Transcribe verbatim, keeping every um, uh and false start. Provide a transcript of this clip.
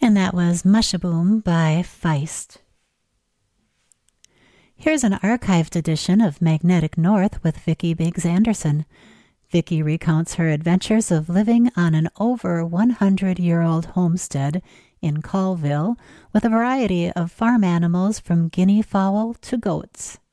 And that was Mushaboom by Feist. Here's an archived edition of Magnetic North with Vicki Biggs Anderson. Vicki recounts her adventures of living on an over one hundred year old homestead in Colville with a variety of farm animals from guinea fowl to goats.